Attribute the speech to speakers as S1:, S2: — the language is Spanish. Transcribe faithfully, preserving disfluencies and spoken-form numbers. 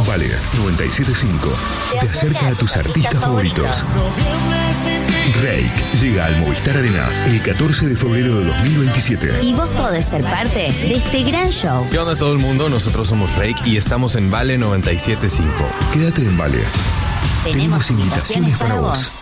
S1: Vale noventa y siete punto cinco te acerca a tus artistas favoritos. Reik llega al Movistar Arena el catorce de febrero de dos mil veintisiete.
S2: Y vos podés ser parte de este gran show.
S3: ¿Qué onda todo el mundo? Nosotros somos Reik y estamos en Vale noventa y siete punto cinco.
S1: Quédate en Vale.
S2: Tenemos invitaciones para vos.